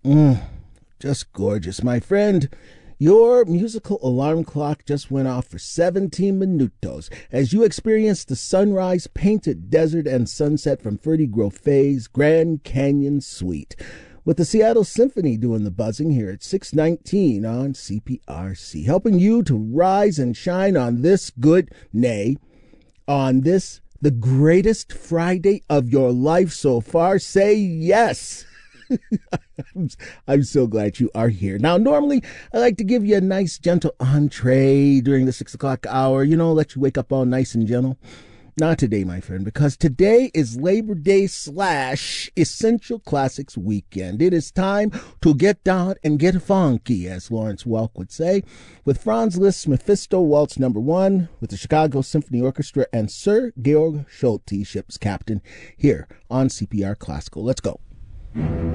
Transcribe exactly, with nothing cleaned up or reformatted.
Mm, just gorgeous, my friend. Your musical alarm clock just went off for seventeen minutos as you experienced the sunrise, painted desert, and sunset from Ferdy Groffet's Grand Canyon Suite, with the Seattle Symphony doing the buzzing here at six nineteen on C P R C, helping you to rise and shine on this good, nay, on this, the greatest Friday of your life so far. Say yes. I'm, I'm so glad you are here. Now, normally, I like to give you a nice, gentle entree during the six o'clock hour, you know, let you wake up all nice and gentle. Not today, my friend, because today is Labor Day slash Essential Classics weekend. It is time to get down and get funky, as Lawrence Welk would say, with Franz Liszt's Mephisto Waltz Number One, with the Chicago Symphony Orchestra and Sir Georg Solti, ship's captain, here on C P R Classical. Let's go.